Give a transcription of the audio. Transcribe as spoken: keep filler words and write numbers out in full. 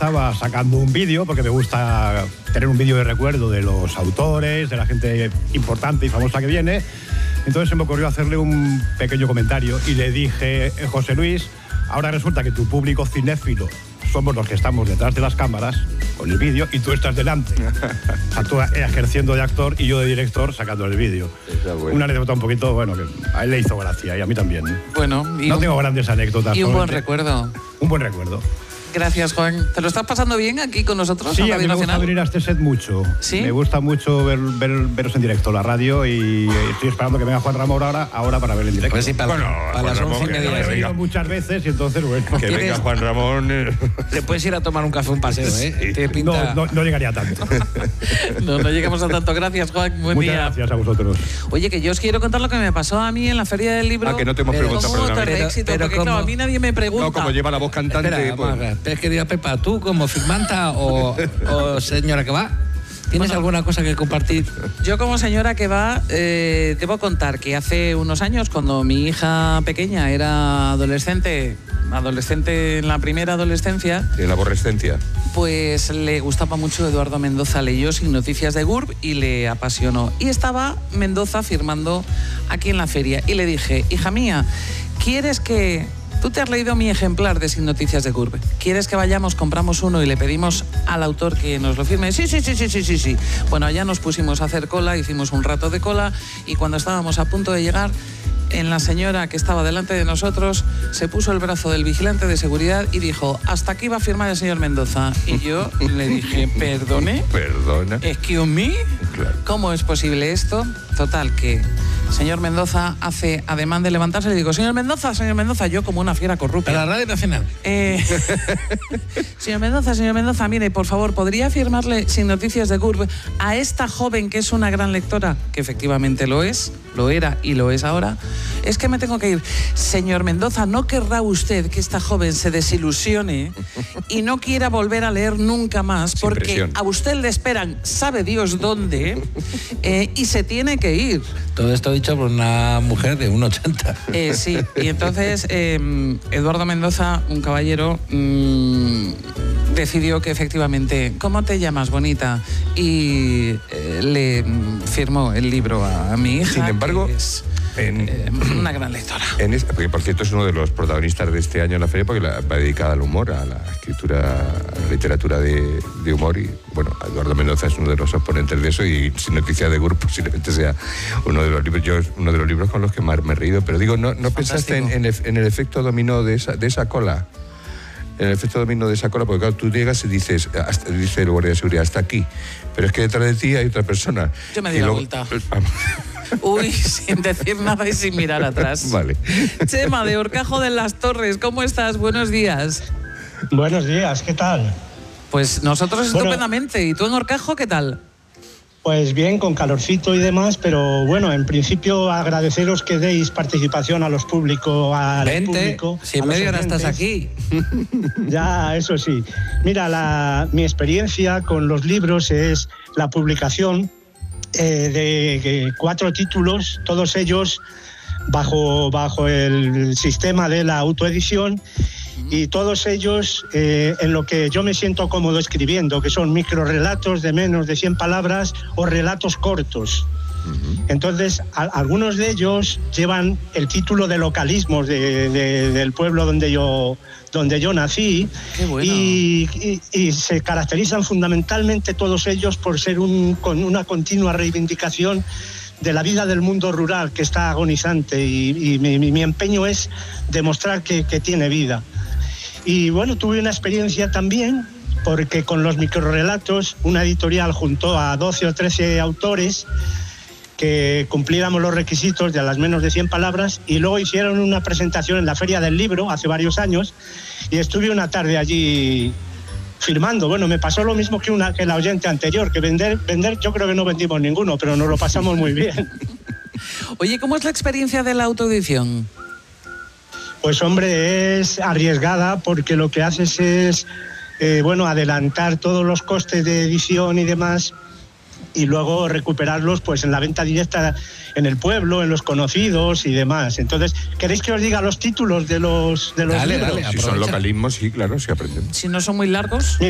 estaba sacando un vídeo, porque me gusta tener un vídeo de recuerdo de los autores, de la gente importante y famosa que viene. Entonces se me ocurrió hacerle un pequeño comentario y le dije, José Luis, ahora resulta que tu público cinéfilo somos los que estamos detrás de las cámaras con el vídeo y tú estás delante. O sea, tú ejerciendo de actor y yo de director sacando el vídeo. Bueno. Una anécdota un poquito, bueno, que a él le hizo gracia y a mí también. Bueno, y no un, tengo grandes anécdotas. Y un buen recuerdo. Un buen recuerdo. Gracias, Juan. ¿Te lo estás pasando bien aquí con nosotros? Sí, en a mí me gusta venir a este set mucho. ¿Sí? Me gusta mucho ver, ver, veros en directo, la radio, y estoy esperando que venga Juan Ramón ahora, ahora para ver en directo. Pues sí, para, bueno, para las once y media. He venido muchas veces y entonces, bueno. Que venga Juan Ramón. Eh. Te puedes ir a tomar un café, un paseo, ¿eh? Sí. Pinta... No, no, no llegaría a tanto. no, no llegamos a tanto. Gracias, Juan. Buen Muchas día. gracias a vosotros. Oye, que yo os quiero contar lo que me pasó a mí en la Feria del Libro. Ah, que no te hemos preguntado, ¿Cómo perdóname. de Pero- éxito? pero Porque, ¿cómo? claro, a mí nadie me pregunta. No, como lleva la voz cantante. Espera, pues, vamos a ver. Pero es que diga Pepa, ¿tú como firmanta o, o señora que va? ¿Tienes Bueno. alguna cosa que compartir? Yo como señora que va, eh, debo contar que hace unos años, cuando mi hija pequeña era adolescente, adolescente en la primera adolescencia, en la aborrescencia. pues le gustaba mucho Eduardo Mendoza. Leyó Sin Noticias de G U R B y le apasionó. Y estaba Mendoza firmando aquí en la feria. Y le dije, hija mía, ¿quieres que... Tú te has leído mi ejemplar de Sin Noticias de G U R B. ¿Quieres que vayamos, compramos uno y le pedimos al autor que nos lo firme? Sí, sí, sí, sí, sí, sí, sí. Bueno, allá nos pusimos a hacer cola, hicimos un rato de cola y cuando estábamos a punto de llegar, en la señora que estaba delante de nosotros se puso el brazo del vigilante de seguridad y dijo, hasta aquí va a firmar el señor Mendoza. Y yo le dije, ¿perdone? Perdona. ¿Excuse me? Claro. ¿Cómo es posible esto? Total, que el señor Mendoza hace ademán de levantarse y le digo, señor Mendoza, señor Mendoza, yo como una fiera corrupta. Para la Radio Nacional. Eh, señor Mendoza, señor Mendoza, mire, por favor, ¿podría firmarle Sin Noticias de G U R B a esta joven que es una gran lectora? Que efectivamente lo es, lo era y lo es ahora. Es que me tengo que ir. Señor Mendoza, ¿no querrá usted que esta joven se desilusione y no quiera volver a leer nunca más? Sin Porque presión. a usted le esperan, sabe Dios dónde, eh, y se tiene que ir. Todo esto dicho por una mujer de uno ochenta. Eh, sí, y entonces eh, Eduardo Mendoza, un caballero, mmm, decidió que efectivamente, ¿cómo te llamas, bonita? Y eh, le firmó el libro a, a mi hija. Sin embargo, que es, en, eh, una gran lectora. en es, porque por cierto es uno de los protagonistas de este año en la feria porque la, va dedicada al humor, a la escritura, a la literatura de, de humor y bueno, Eduardo Mendoza es uno de los exponentes de eso y Sin Noticias de G U R B posiblemente sea uno de los libros, yo uno de los libros con los que más me he reído, pero digo, ¿no, no pensaste en, en, el, en el efecto dominó de esa, de esa cola? En el efecto dominó de esa cola, porque claro, tú llegas y dices, hasta, dice el guardia de seguridad, hasta aquí, pero es que detrás de ti hay otra persona. Yo me di Y la luego- vuelta. Uy, sin decir nada y sin mirar atrás. Vale. Chema, de Horcajo de las Torres, ¿cómo estás? Buenos días. Buenos días, ¿qué tal? Pues nosotros Bueno. estupendamente. ¿Y tú en Horcajo qué tal? Pues bien, con calorcito y demás, pero bueno, en principio agradeceros que deis participación a los públicos, al Vente, público. si en a los media hora estás oyentes. aquí. Ya, eso sí. Mira, la, mi experiencia con los libros es la publicación eh, de eh, cuatro títulos, todos ellos bajo, bajo el sistema de la autoedición y todos ellos eh, en lo que yo me siento cómodo escribiendo, que son microrelatos de menos de cien palabras o relatos cortos. Entonces, a, algunos de ellos llevan el título de localismos de, de, del pueblo donde yo, donde yo nací. Qué bueno. y, y, y se caracterizan fundamentalmente todos ellos por ser un, con una continua reivindicación de la vida del mundo rural que está agonizante y, y mi, mi empeño es demostrar que, que tiene vida. Y bueno, tuve una experiencia también porque con los microrelatos una editorial juntó a doce o trece autores que cumpliéramos los requisitos de las menos de cien palabras y luego hicieron una presentación en la Feria del Libro hace varios años y estuve una tarde allí firmando. Bueno, me pasó lo mismo que, una, que la oyente anterior, que vender, vender yo creo que no vendimos ninguno, pero nos lo pasamos muy bien. Oye, ¿cómo es la experiencia de la autoedición? Pues hombre, es arriesgada porque lo que haces es, eh, bueno, adelantar todos los costes de edición y demás y luego recuperarlos pues en la venta directa en el pueblo, en los conocidos y demás. Entonces, ¿queréis que os diga los títulos de los, de los Dale, libros? dale, Si son aprovecha. localismos, sí, claro, sí aprendemos. Si no son muy largos.